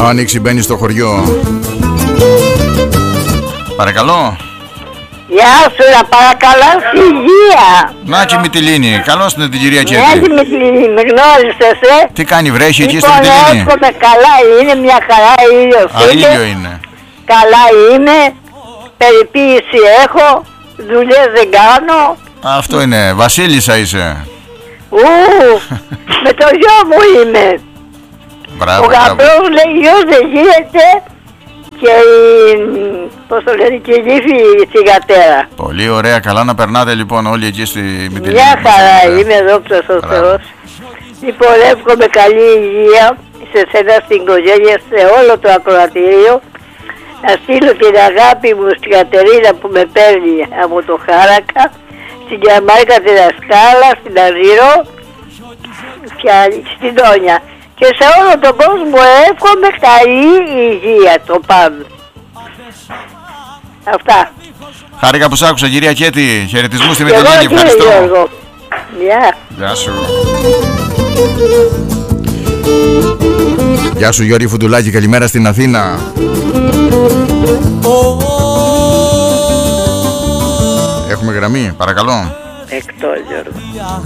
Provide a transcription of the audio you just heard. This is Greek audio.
Άνοιξη μπαίνει στο χωριό. Παρακαλώ. Γεια σου, να παρακαλώ, υγεία. Νάκη Μυτιλίνη, καλώς την κυρία Κέρτη. Νάκη Μυτιλίνη, με γνώρισες, Τι κάνει, βρέχει εκεί στο λοιπόν, Μυτιλίνη? εύχομαι, καλά είναι, μια χαρά ήλιος είναι. Ήλιο είναι. Καλά είναι, περιποίηση έχω, δουλειές δεν κάνω. Αυτό είναι, βασίλισσα είσαι. Με το γιο μου είμαι. Μπράβο, Ο γαμπρός λέει γιος δεν γίνεται και πώς το λένε, και η γύφη η θυγατέρα. Πολύ ωραία, καλά να περνάτε λοιπόν όλοι εκεί στη Μυτιλίνη. Μια χαρά είμαι, δόξα ο Θεός. Λοιπόν, εύχομαι καλή υγεία σε σένα, στην οικογένεια, σε όλο το ακροατήριο. Να στείλω την αγάπη μου στην Κατερίνα που με παίρνει από το Χάρακα, στην Γιαμάικα τη Δασκάλα, στην Αζήρο και στην Τόνια. Και σε όλο τον κόσμο εύχομαι καλή υγεία, το πάμε. Αυτά. Χάρηκα που σ' άκουσα, κυρία Κέτη. Χαιρετισμούς στη Και εγώ, Μυτιλίνη, κύριε ευχαριστώ. Γιώργο. Γεια. Γεια σου. Γεια σου Γιώργη Φουντουλάκη, καλημέρα στην Αθήνα. Έχουμε γραμμή, παρακαλώ. Εκτός, Γιώργο.